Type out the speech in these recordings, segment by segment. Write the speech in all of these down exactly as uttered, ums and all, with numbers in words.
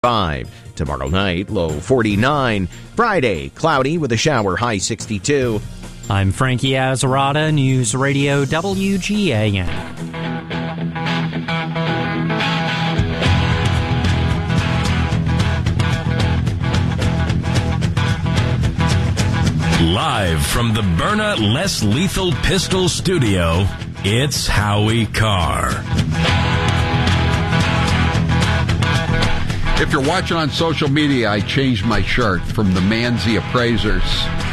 five. Tomorrow night, low forty-nine. Friday, cloudy with a shower, high sixty-two. I'm Frankie Azarada, News Radio W G A N. Live from the Byrna Less Lethal Pistol Studio, it's Howie Carr. If you're watching on social media, I changed my shirt from the Manzi Appraisers,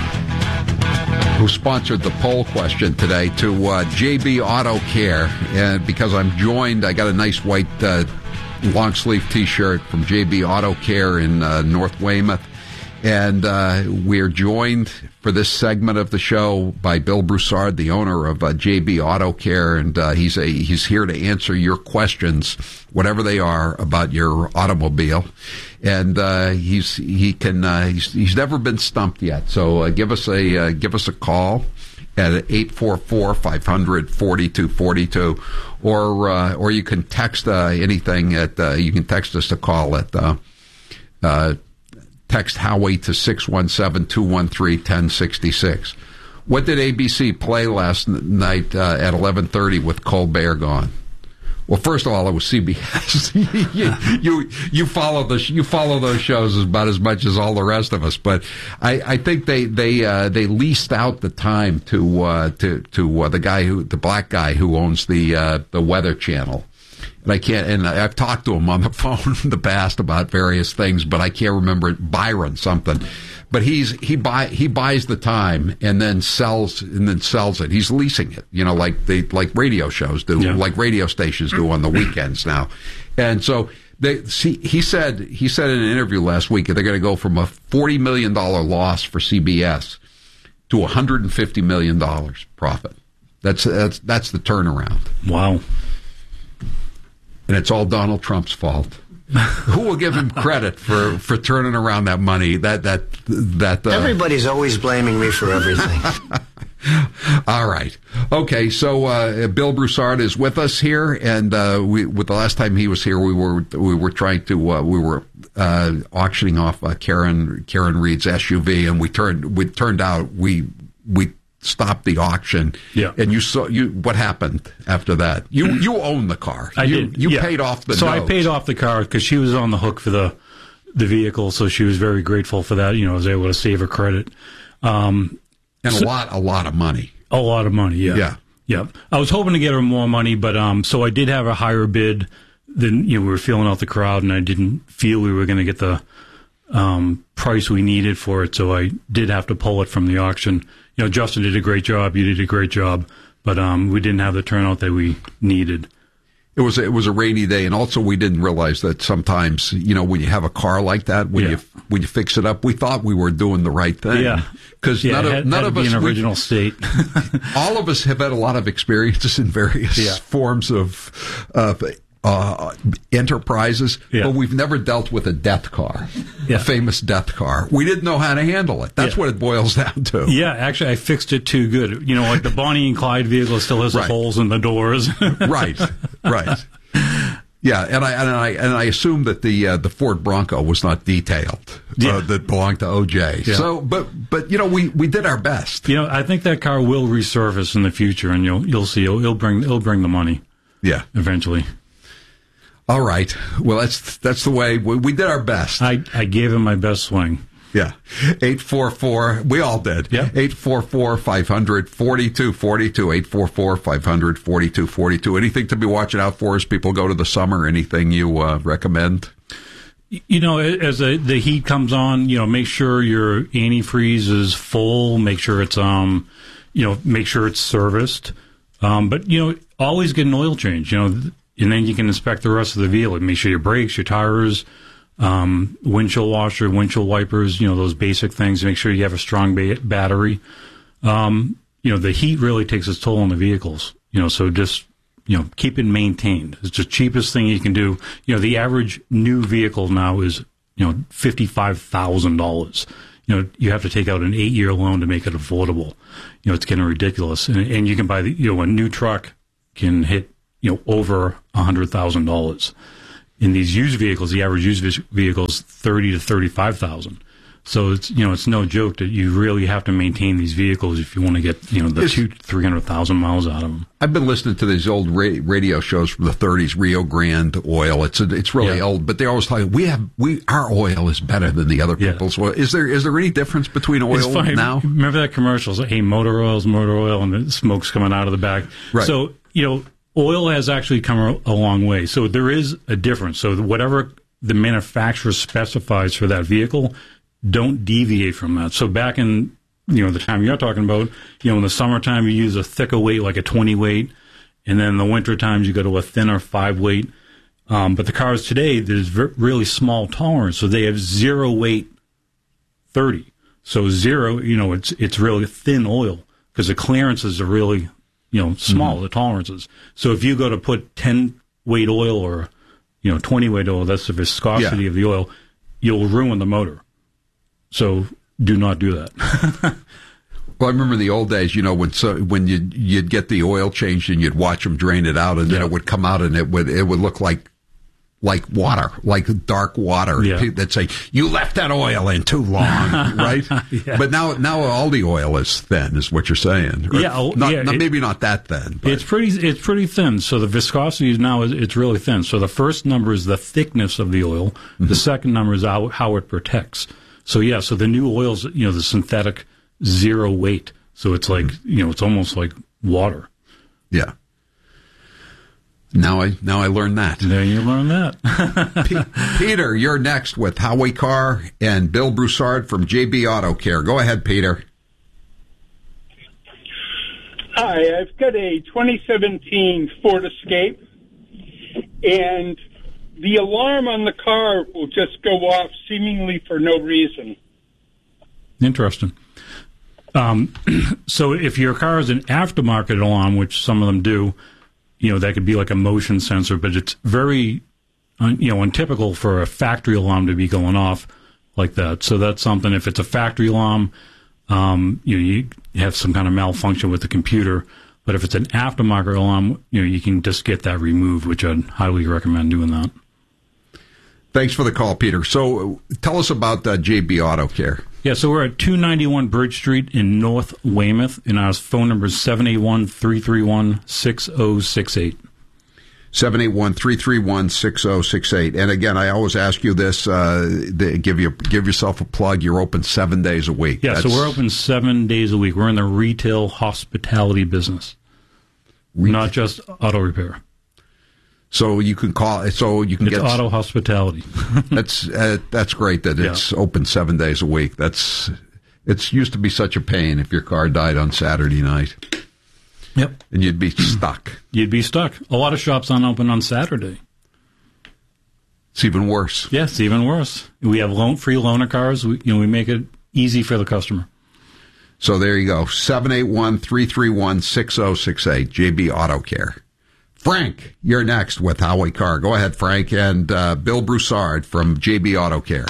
who sponsored the poll question today, to uh, J B Auto Care. And because I'm joined, I got a nice white uh, long sleeve T-shirt from J B Auto Care in uh, North Weymouth. And uh, we're joined for this segment of the show by Bill Broussard, the owner of uh, J B Auto Care, and uh, he's a he's here to answer your questions, whatever they are, about your automobile. And uh, he's he can uh, he's he's never been stumped yet. So uh, give us a uh, give us a call at eight four four, five hundred, forty-two forty-two, or uh, or you can text uh, anything at uh, you can text us a call at uh, uh, text Howie to six one seven, two one three, one zero six six. What did A B C play last night uh, at eleven thirty with Colbert gone? Well, first of all, it was C B S. you, you you follow the you follow those shows about as much as all the rest of us, but I, I think they they uh, they leased out the time to uh, to to uh, the guy who the black guy who owns the uh, the Weather Channel. And I can't, and I've talked to him on the phone in the past about various things, but I can't remember it, Byron something. But he's he buy he buys the time and then sells and then sells it. He's leasing it, you know, like they like radio shows do, yeah. like radio stations do on the weekends now. And so they see he said he said in an interview last week that they're going to go from a forty million dollar loss for C B S to one hundred fifty million dollars profit. That's that's that's the turnaround. Wow. And it's all Donald Trump's fault. Who will give him credit for, for turning around that money? That that that uh... Everybody's always blaming me for everything. All right, okay. So uh, Bill Broussard is with us here, and uh, we with the last time he was here, we were we were trying to uh, we were uh, auctioning off uh, Karen Karen Reed's S U V, and we turned we turned out we we. stopped the auction. Yeah. And you saw you what happened after that. You you own the car. I you, did. You yeah. paid off the So note. I paid off the car because she was on the hook for the the vehicle, so she was very grateful for that. You know, I was able to save her credit. Um, and so, a lot a lot of money. A lot of money, yeah. Yeah. Yeah. I was hoping to get her more money, but um so I did have a higher bid than, you know, we were feeling out the crowd, and I didn't feel we were going to get the um price we needed for it, so I did have to pull it from the auction. You know, Justin did a great job. You did a great job, but um, we didn't have the turnout that we needed. It was it was a rainy day, and also we didn't realize that sometimes, you know, when you have a car like that, when yeah. you when you fix it up, we thought we were doing the right thing. Yeah, because yeah, none of had, none had of to us be in original we, state. all of us have had a lot of experiences in various yeah. forms of of. Uh, enterprises, yeah. but we've never dealt with a death car, yeah. a famous death car. We didn't know how to handle it. That's yeah. what it boils down to. Yeah, actually, I fixed it too good. You know, like the Bonnie and Clyde vehicle still has right. the holes in the doors. right, right. Yeah, and I and I and I assume that the uh, the Ford Bronco was not detailed. Yeah. Uh, that belonged to O J. Yeah. So, but but you know, we, we did our best. You know, I think that car will resurface in the future, and you'll you'll see it'll, it'll bring it'll bring the money. Yeah, eventually. All right. Well, that's that's the way we, we did our best. I, I gave him my best swing. Yeah. eight four four, we all did. Yeah. eight four four, five hundred, forty-two forty-two, eight four four, five hundred, forty-two forty-two. Anything to be watching out for as people go to the summer? Anything you uh, recommend? You know, as a, the heat comes on, you know, make sure your antifreeze is full. Make sure it's, um, you know, make sure it's serviced. Um, but, you know, always get an oil change, you know, and then you can inspect the rest of the vehicle. Make sure your brakes, your tires, um, windshield washer, windshield wipers, you know, those basic things. Make sure you have a strong ba- battery. Um, you know, the heat really takes its toll on the vehicles, you know, so just, you know, keep it maintained. It's the cheapest thing you can do. You know, the average new vehicle now is, you know, fifty-five thousand dollars. You know, you have to take out an eight-year loan to make it affordable. You know, it's getting ridiculous. And, and you can buy, the, you know, a new truck can hit, you know, over one hundred thousand dollars. in these used vehicles, the average used vehicle is thirty to thirty-five thousand. So it's you know it's no joke that you really have to maintain these vehicles if you want to get you know the two three hundred thousand miles out of them. I've been listening to these old ra- radio shows from the thirties, Rio Grande oil. It's a, it's really yeah. old, but they always tell you we have we our oil is better than the other yeah. people's oil. Is there is there any difference between oil it's funny. now? Remember that commercial? It's like, hey, motor oil's motor oil, and the smoke's coming out of the back. Right. So you know, oil has actually come a, a long way. So there is a difference. So whatever the manufacturer specifies for that vehicle, don't deviate from that. So back in, you know, the time you're talking about, you know, in the summertime you use a thicker weight, like a twenty weight, and then in the winter times you go to a thinner five weight. Um, but the cars today, there's ver- really small tolerance, so they have zero weight thirty. So zero, you know, it's it's really thin oil because the clearances are really, you know, small, mm-hmm. the tolerances. So if you go to put ten weight oil or, you know, twenty weight oil, that's the viscosity yeah. of the oil, you'll ruin the motor. So do not do that. Well, I remember in the old days, you know, when so, when you'd, you'd get the oil changed and you'd watch them drain it out, and then yeah. it would come out and it would it would look like like water, like dark water. Yeah. They'd say, you left that oil in too long, right? yeah. But now now all the oil is thin, is what you're saying. Or yeah, oh, not, yeah not, it, maybe not that thin. But. It's pretty it's pretty thin. So the viscosity is now it's really thin. So the first number is the thickness of the oil. Mm-hmm. The second number is how, how it protects. So yeah, so the new oils, you know, the synthetic zero weight. So it's like, you know, it's almost like water. Yeah. Now I now I learned that. There you learn that. P- Peter, you're next with Howie Carr and Bill Broussard from J B Auto Care. Go ahead, Peter. Hi, I've got a twenty seventeen Ford Escape, and the alarm on the car will just go off seemingly for no reason. Interesting. Um, so if your car is an aftermarket alarm, which some of them do, you know, that could be like a motion sensor, but it's very, un, you know, untypical for a factory alarm to be going off like that. So that's something, if it's a factory alarm, um, you know, you have some kind of malfunction with the computer. But if it's an aftermarket alarm, you know, you can just get that removed, which I'd highly recommend doing that. Thanks for the call, Peter. So tell us about uh, J B Auto Care. Yeah, so we're at two ninety-one Bridge Street in North Weymouth, and our phone number is seven eight one, three three one, six zero six eight. seven eight one, three three one, six zero six eight. And again, I always ask you this, uh, the, give you give yourself a plug. You're open seven days a week. Yeah, That's, so we're open seven days a week. We're in the retail hospitality business, retail. Not just auto repair. So you can call. So you can it's get auto hospitality. that's uh, that's great that it's yeah. open seven days a week. That's it's used to be such a pain if your car died on Saturday night. Yep, and you'd be stuck. You'd be stuck. A lot of shops aren't open on Saturday. It's even worse. Yes, it's even worse. We have loan free loaner cars. We, you know, we make it easy for the customer. So there you go. seven eight one, three three one, six zero six eight. J B Auto Care. Frank, you're next with Howie Carr. Go ahead, Frank, and uh, Bill Broussard from J B Auto Care.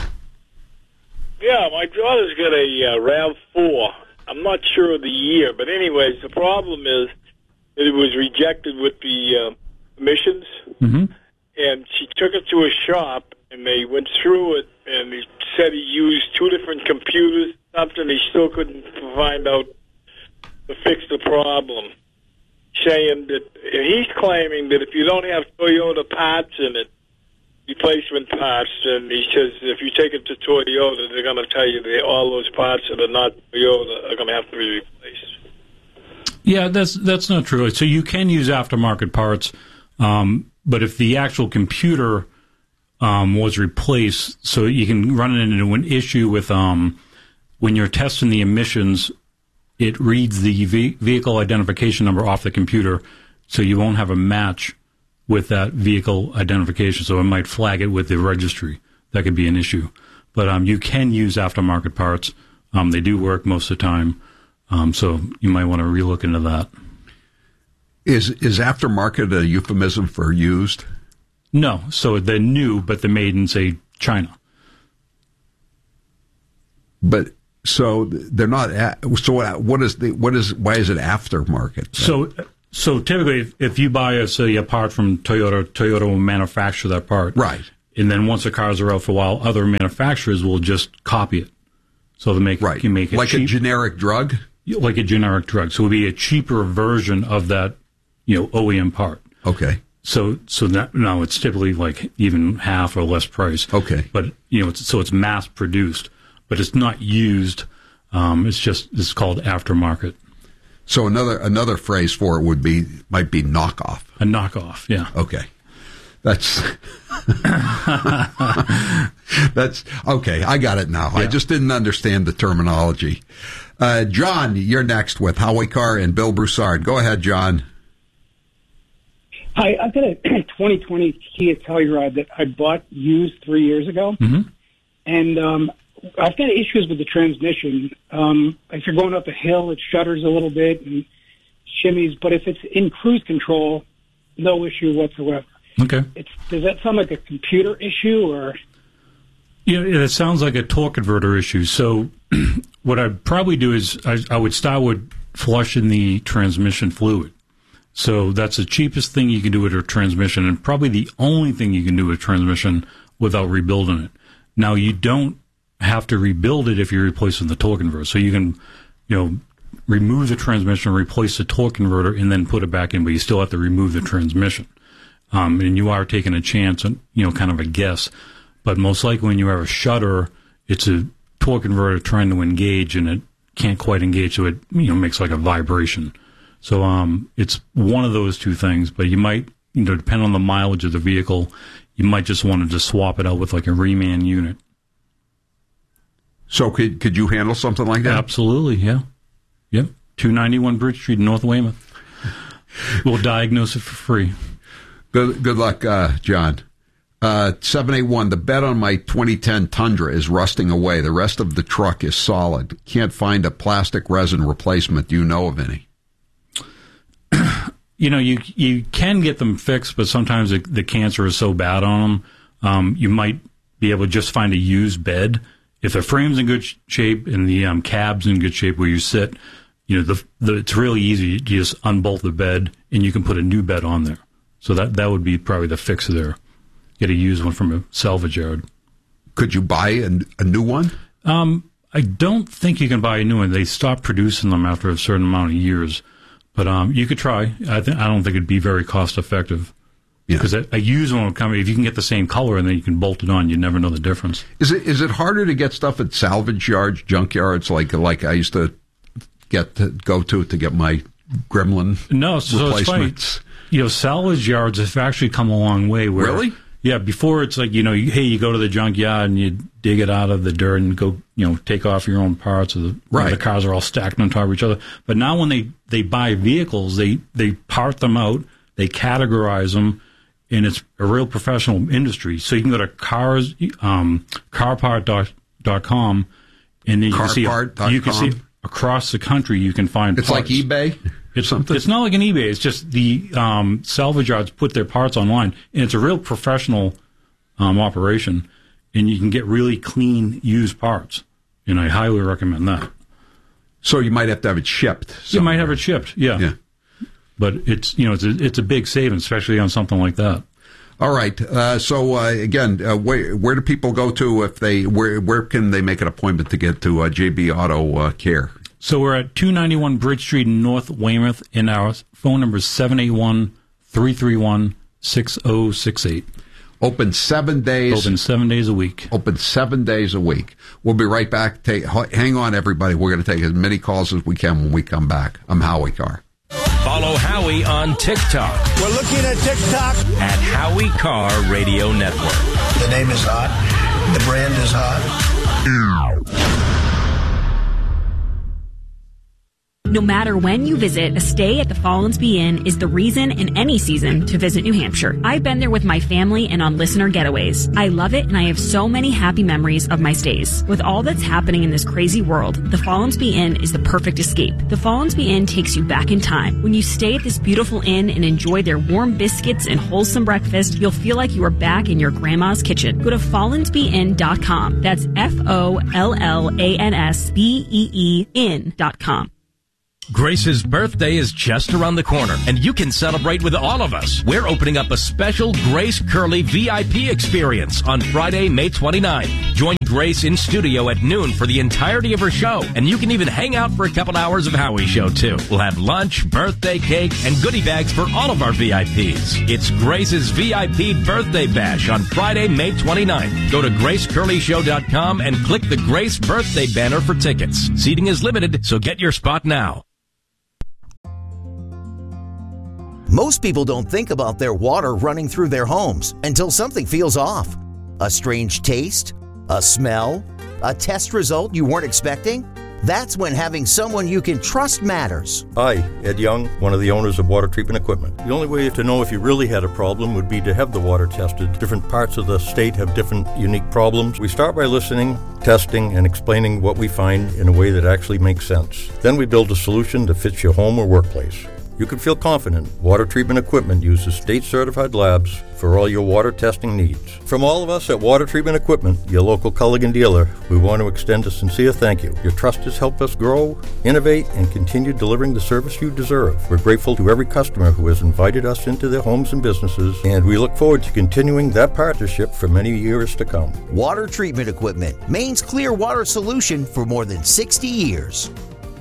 Yeah, my daughter's got a uh, RAV four. I'm not sure of the year, but anyways, the problem is that it was rejected with the uh, emissions, mm-hmm. and she took it to a shop, and they went through it, and he said he used two different computers, something he still couldn't find out to fix the problem, saying that he's claiming that if you don't have Toyota parts in it, replacement parts, and he says if you take it to Toyota, they're going to tell you that all those parts that are not Toyota are going to have to be replaced. Yeah, that's that's not true. So you can use aftermarket parts, um, but if the actual computer um, was replaced, so you can run it into an issue with um, when you're testing the emissions, it reads the ve- vehicle identification number off the computer, so you won't have a match with that vehicle identification. So it might flag it with the registry. That could be an issue. But um, you can use aftermarket parts. Um, they do work most of the time. Um, so you might want to relook into that. Is is aftermarket a euphemism for used? No. So they're new, but they're made in, say, China. But so they're not. So what is the what is why is it aftermarket? So So typically, if, if you buy, a, say, a part from Toyota, Toyota will manufacture that part. Right. And then once the cars are out for a while, other manufacturers will just copy it. So they make, right. can make it like cheap, a generic drug? Like a generic drug. So it would be a cheaper version of that, you know, O E M part. Okay. So so that, no, it's typically like even half or less price. Okay. But, you know, it's, so it's mass produced, but it's not used. Um, it's just, it's called aftermarket. So another another phrase for it would be, might be knockoff. A knockoff, yeah. Okay. That's that's okay. I got it now. Yeah. I just didn't understand the terminology. Uh, John, you're next with Howie Carr and Bill Broussard. Go ahead, John. Hi, I've got a twenty twenty Kia Telluride that I bought used three years ago, mm-hmm. and um, I've got issues with the transmission. Um, if you're going up a hill, it shudders a little bit and shimmies, but if it's in cruise control, no issue whatsoever. Okay. It's, does that sound like a computer issue or? Yeah, it sounds like a torque converter issue. So what I'd probably do is I, I would start with flushing the transmission fluid. So that's the cheapest thing you can do with a transmission, and probably the only thing you can do with a transmission without rebuilding it. Now, you don't have to rebuild it if you're replacing the torque converter. So you can, you know, remove the transmission, replace the torque converter, and then put it back in, but you still have to remove the transmission. Um, and you are taking a chance, and you know, kind of a guess. But most likely when you have a shudder, it's a torque converter trying to engage, and it can't quite engage, so it, you know, makes like a vibration. So um, it's one of those two things. But you might, you know, depending on the mileage of the vehicle, you might just want to just swap it out with like a reman unit. So could could you handle something like that? Absolutely, yeah. Yep. two ninety-one Bridge Street in North Weymouth. We'll diagnose it for free. Good, good luck, uh, John. Uh, seven eight one, the bed on my twenty ten Tundra is rusting away. The rest of the truck is solid. Can't find a plastic resin replacement. Do you know of any? You know, you you can get them fixed, but sometimes the, the cancer is so bad on them, um, you might be able to just find a used bed. If the frame's in good sh- shape and the um, cab's in good shape where you sit, you know, the, the it's really easy. You just unbolt the bed and you can put a new bed on there. So that, that would be probably the fix there. Get a used one from a salvage yard. Could you buy a, a new one? Um, I don't think you can buy a new one. They stop producing them after a certain amount of years. But um, you could try. I, th- I don't think it'd be very cost effective. Because yeah. a, a used one will come, if you can get the same color and then you can bolt it on, you never know the difference. Is it is it harder to get stuff at salvage yards, junk yards, like like I used to get to go to to get my Gremlin no, so replacements? It's funny. You know, salvage yards have actually come a long way. Where, really? Yeah, before it's like, you know, you, hey, you go to the junkyard and you dig it out of the dirt and go, you know, take off your own parts. Or the, right. You know, the cars are all stacked on top of each other. But now when they, they buy vehicles, they, they part them out, they categorize them, and it's a real professional industry. So you can go to cars, um, carpart dot com, and then you can see, you can see across the country, you can find It's parts. like eBay? It's something. It's not like an eBay. It's just the um, salvage yards put their parts online, and it's a real professional um, operation. And you can get really clean used parts, and I highly recommend that. So you might have to have it shipped. Somewhere. You might have it shipped, yeah. Yeah. But it's you know it's a, it's a big savings, especially on something like that. All right. Uh, so uh, again, uh, where where do people go to if they where where can they make an appointment to get to uh, J B Auto uh, Care? So we're at two ninety-one Bridge Street in North Weymouth, and our phone number is seven eight one, three three one, six oh six eight. Open seven days. Open seven days a week. Open seven days a week. We'll be right back. Take, hang on, everybody. We're going to take as many calls as we can when we come back. I'm Howie Carr. Follow Howie on TikTok. We're looking at TikTok. At Howie Carr Radio Network. The name is hot. The brand is hot. No matter when you visit, a stay at the Follansbee Inn is the reason in any season to visit New Hampshire. I've been there with my family and on listener getaways. I love it, and I have so many happy memories of my stays. With all that's happening in this crazy world, the Follansbee Inn is the perfect escape. The Follansbee Inn takes you back in time. When you stay at this beautiful inn and enjoy their warm biscuits and wholesome breakfast, you'll feel like you are back in your grandma's kitchen. Go to follansbee inn dot com. That's F O L L A N S B E E inn dot com. Grace's birthday is just around the corner, and you can celebrate with all of us. We're opening up a special Grace Curley V I P experience on Friday, May twenty-ninth. Join Grace in studio at noon for the entirety of her show, and you can even hang out for a couple hours of Howie Show, too. We'll have lunch, birthday cake, and goodie bags for all of our V I Ps. It's Grace's V I P Birthday Bash on Friday, May twenty-ninth. Go to grace curley show dot com and click the Grace Birthday banner for tickets. Seating is limited, so get your spot now. Most people don't think about their water running through their homes until something feels off. A strange taste? A smell? A test result you weren't expecting? That's when having someone you can trust matters. Hi, Ed Young, one of the owners of Water Treatment Equipment. The only way to know if you really had a problem would be to have the water tested. Different parts of the state have different unique problems. We start by listening, testing, and explaining what we find in a way that actually makes sense. Then we build a solution that fits your home or workplace. You can feel confident Water Treatment Equipment uses state-certified labs for all your water testing needs. From all of us at Water Treatment Equipment, your local Culligan dealer, we want to extend a sincere thank you. Your trust has helped us grow, innovate, and continue delivering the service you deserve. We're grateful to every customer who has invited us into their homes and businesses, and we look forward to continuing that partnership for many years to come. Water Treatment Equipment, Maine's clear water solution for more than sixty years.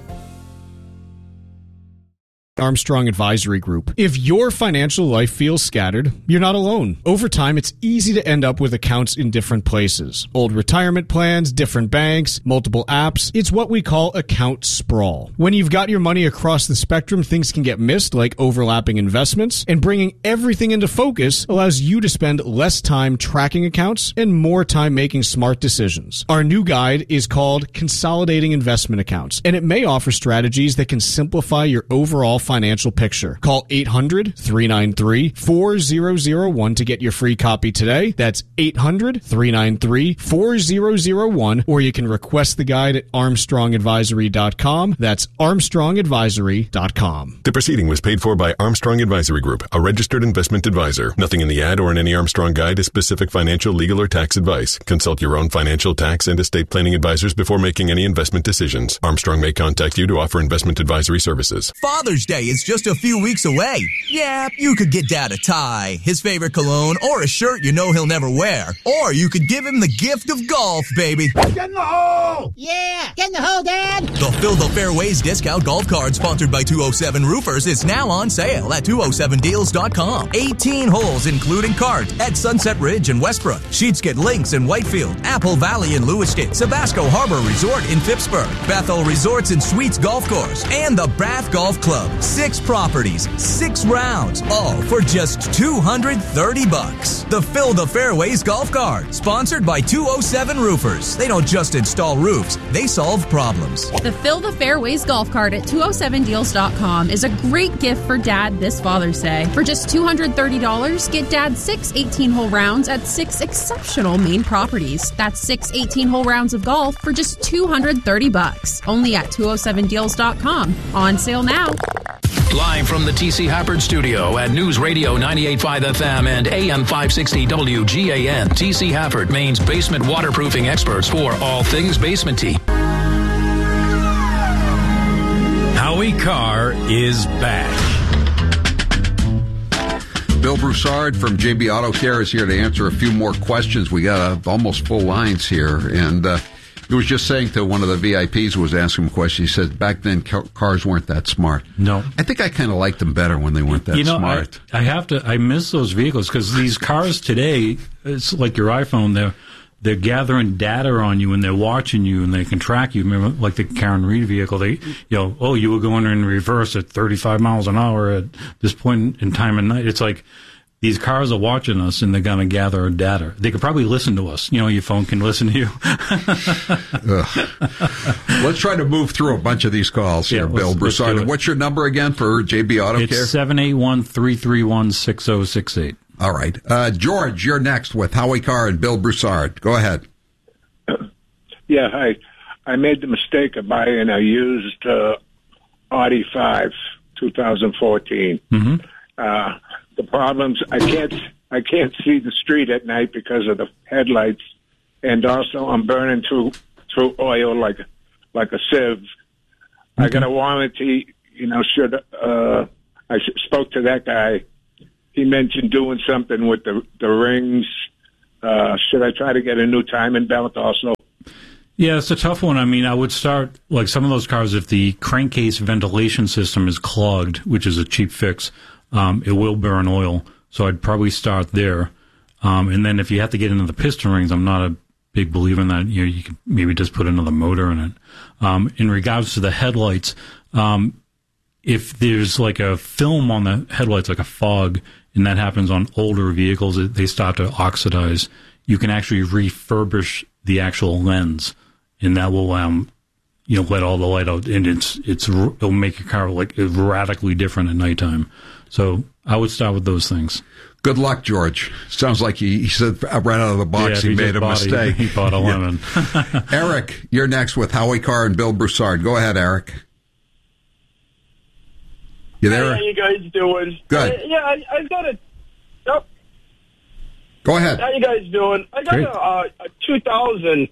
Armstrong Advisory Group. If your financial life feels scattered, you're not alone. Over time, it's easy to end up with accounts in different places. Old retirement plans, different banks, multiple apps. It's what we call account sprawl. When you've got your money across the spectrum, things can get missed, like overlapping investments, and bringing everything into focus allows you to spend less time tracking accounts and more time making smart decisions. Our new guide is called Consolidating Investment Accounts, and it may offer strategies that can simplify your overall financial picture. Call eight hundred, three nine three, four zero zero one to get your free copy today. That's eight hundred, three nine three, four zero zero one, or you can request the guide at armstrong advisory dot com. That's armstrong advisory dot com. The proceeding was paid for by Armstrong Advisory Group, a registered investment advisor. Nothing in the ad or in any Armstrong guide is specific financial, legal, or tax advice. Consult your own financial, tax, and estate planning advisors before making any investment decisions. Armstrong may contact you to offer investment advisory services. Father's Day is just a few weeks away. Yeah, you could get Dad a tie, his favorite cologne, or a shirt you know he'll never wear. Or you could give him the gift of golf, baby. Get in the hole! Yeah, get in the hole, Dad! The Fill the Fairways discount golf card sponsored by two oh seven Roofers is now on sale at two oh seven deals dot com. eighteen holes including cart at Sunset Ridge in Westbrook, Sheepskin Links in Whitefield, Apple Valley in Lewiston, Sabasco Harbor Resort in Phippsburg, Bethel Resorts and Suites Golf Course, and the Brath Golf Club. Six properties, six rounds, all for just two hundred thirty bucks. The Fill the Fairways golf cart, sponsored by two oh seven Roofers. They don't just install roofs, they solve problems. The Fill the Fairways golf cart at two oh seven deals dot com is a great gift for Dad this Father's Day. For just two hundred thirty dollars, get Dad six eighteen-hole rounds at six exceptional Maine properties. That's six eighteen-hole rounds of golf for just two hundred thirty bucks. Only at two oh seven deals dot com. On sale now. Live from the T C Hafford studio at News Radio ninety-eight point five F M and A M five sixty W G A N. T C Hafford, Maine's basement waterproofing experts for all things basementy. Howie Carr is back. Bill Broussard from J B Auto Care is here to answer a few more questions. We got uh, almost full lines here, and uh, he was just saying to one of the V I Ps who was asking him a question, he said back then ca- cars weren't that smart. No. I think I kind of liked them better when they weren't that you know, smart. I, I have to, I miss those vehicles because these cars today, it's like your iPhone, they're, they're gathering data on you and they're watching you and they can track you. Remember, like the Karen Reed vehicle, they, you know, oh, you were going in reverse at thirty-five miles an hour at this point in time of night. It's like, these cars are watching us, and they're going to gather our data. They could probably listen to us. You know, your phone can listen to you. Let's try to move through a bunch of these calls here, yeah, Bill Broussard. What's your number again for J B Auto it's Care? It's seven eight one, three three one, six oh six eight. All right. Uh, George, you're next with Howie Carr and Bill Broussard. Go ahead. Yeah, hi. I made the mistake of buying a used uh, Audi five, twenty fourteen. Mm-hmm. Uh, the problems, I can't I can't see the street at night because of the headlights, and also I'm burning through through oil like like a sieve. Okay. I got a warranty. you know, should uh, I spoke to that guy. He mentioned doing something with the the rings. Uh, should I try to get a new timing belt also? Yeah, it's a tough one. I mean, I would start, like some of those cars, if the crankcase ventilation system is clogged, which is a cheap fix, um, it will burn oil. So I'd probably start there. Um, and then if you have to get into the piston rings, I'm not a big believer in that. You know, you could maybe just put another motor in it. Um, in regards to the headlights, um, if there's like a film on the headlights, like a fog, and that happens on older vehicles, they start to oxidize, you can actually refurbish the actual lens, and that will, um, you know, let all the light out, and it's it's it'll make your car like radically different at nighttime. So I would start with those things. Good luck, George. Sounds like he, he said right out of the box yeah, he, he made a bought, mistake. He, he bought a lemon. Eric, you're next with Howie Carr and Bill Broussard. Go ahead, Eric. You there? Hey, how you guys doing? Good. Uh, yeah, I, I've got a... Oh. Go ahead. How you guys doing? I got Great. a, uh, a two thousand...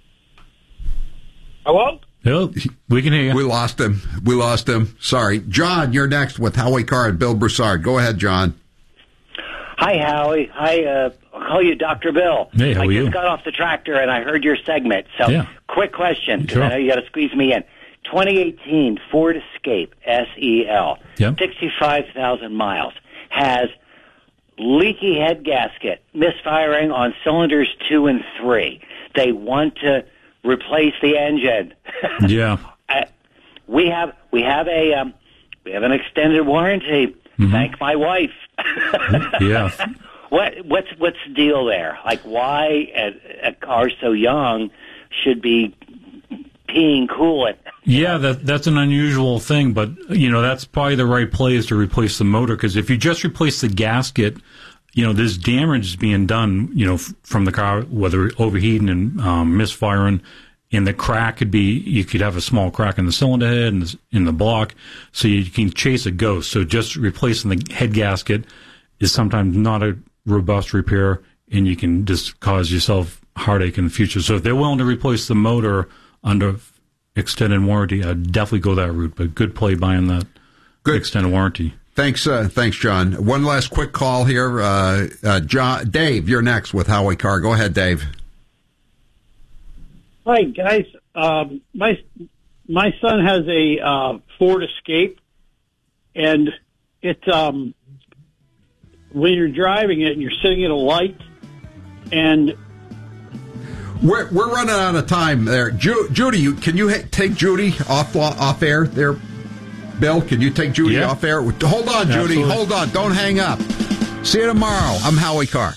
Hello? Hello. We can hear you. We lost him. We lost him. Sorry. John, you're next with Howie Carr and Bill Broussard. Go ahead, John. Hi, Howie. Hi, uh, I'll call you Doctor Bill. Hey, how I are just you? got off the tractor and I heard your segment. So, Yeah. quick question, because Sure. I know you got to squeeze me in. twenty eighteen Ford Escape S E L, Yep. sixty-five thousand miles, has leaky head gasket, misfiring on cylinders two and three. They want to replace the engine. Yeah. I, we have we have a um, we have an extended warranty. Mm-hmm. Thank my wife. Yeah. What what's what's the deal there? Like, why a, a car so young should be peeing coolant? Yeah, that that's an unusual thing, but you know that's probably the right place to replace the motor, because if you just replace the gasket, you know there's damage being done, you know, f- from the car, whether overheating and um, misfiring, and the crack could be, you could have a small crack in the cylinder head and the, in the block, so you can chase a ghost. So just replacing the head gasket is sometimes not a robust repair, and you can just cause yourself heartache in the future. So if they're willing to replace the motor under extended warranty, I'd definitely go that route. But good play buying that Good. extended warranty. Thanks, uh, thanks, John. One last quick call here. Uh, uh, John, Dave, you're next with Howie Carr. Go ahead, Dave. Hi, guys. Um, my my son has a uh, Ford Escape, and it um, when you're driving it and you're sitting at a light, and We're we're running out of time there. Ju- Judy, you, can you ha- take Judy off off air there? Bill, can you take Judy Yeah. off air? Hold on, Judy. Absolutely. Hold on. Don't hang up. See you tomorrow. I'm Howie Carr.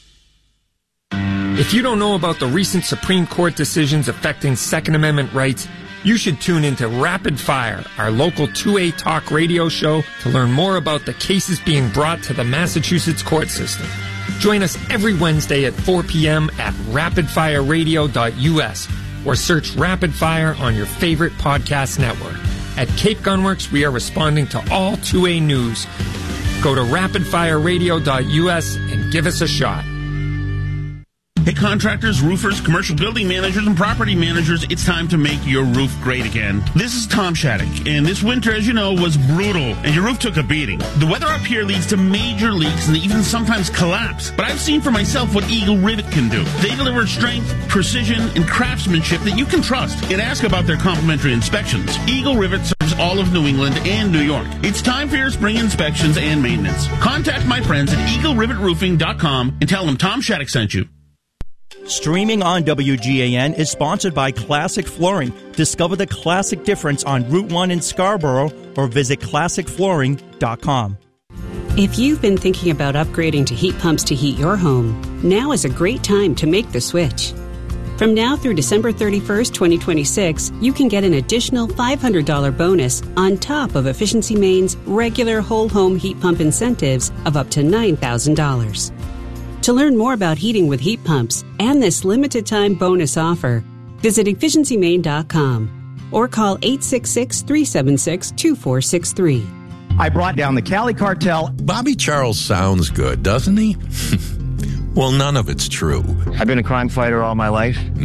If you don't know about the recent Supreme Court decisions affecting Second Amendment rights, you should tune into Rapid Fire, our local two A talk radio show, to learn more about the cases being brought to the Massachusetts court system. Join us every Wednesday at four p.m. at rapid fire radio dot u s or search Rapid Fire on your favorite podcast network. At Cape Gunworks, we are responding to all two A news. Go to rapid fire radio dot u s and give us a shot. Hey, contractors, roofers, commercial building managers, and property managers, it's time to make your roof great again. This is Tom Shattuck, and this winter, as you know, was brutal, and your roof took a beating. The weather up here leads to major leaks and even sometimes collapse. But I've seen for myself what Eagle Rivet can do. They deliver strength, precision, and craftsmanship that you can trust, and ask about their complimentary inspections. Eagle Rivet serves all of New England and New York. It's time for your spring inspections and maintenance. Contact my friends at eagle rivet roofing dot com and tell them Tom Shattuck sent you. Streaming on W G A N is sponsored by Classic Flooring. Discover the classic difference on Route one in Scarborough or visit classic flooring dot com. If you've been thinking about upgrading to heat pumps to heat your home, now is a great time to make the switch. From now through December thirty-first, twenty twenty-six, you can get an additional five hundred dollars bonus on top of Efficiency Maine's regular whole home heat pump incentives of up to nine thousand dollars. To learn more about heating with heat pumps and this limited time bonus offer, visit efficiency maine dot com or call eight six six, three seven six, two four six three. I brought down the Cali Cartel. Bobby Charles sounds good, doesn't he? Well, none of it's true. I've been a crime fighter all my life. Nope.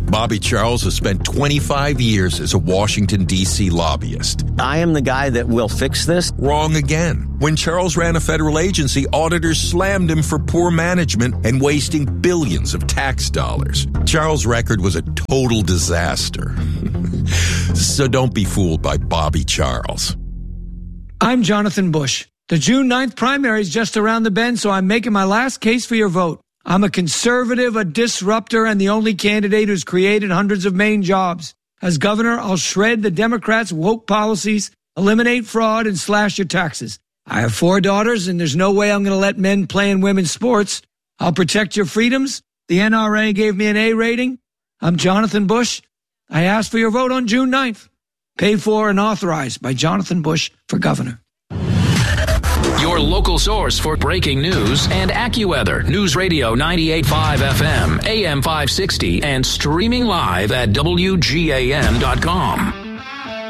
Bobby Charles has spent twenty-five years as a Washington, D C lobbyist. I am the guy that will fix this. Wrong again. When Charles ran a federal agency, auditors slammed him for poor management and wasting billions of tax dollars. Charles' record was a total disaster. So don't be fooled by Bobby Charles. I'm Jonathan Bush. The June ninth primary is just around the bend, so I'm making my last case for your vote. I'm a conservative, a disruptor, and the only candidate who's created hundreds of Maine jobs. As governor, I'll shred the Democrats' woke policies, eliminate fraud, and slash your taxes. I have four daughters, and there's no way I'm going to let men play in women's sports. I'll protect your freedoms. The N R A gave me an A rating. I'm Jonathan Bush. I asked for your vote on June ninth. Paid for and authorized by Jonathan Bush for governor. Your local source for breaking news and AccuWeather. News Radio ninety-eight point five F M, A M five sixty, and streaming live at W G A M dot com.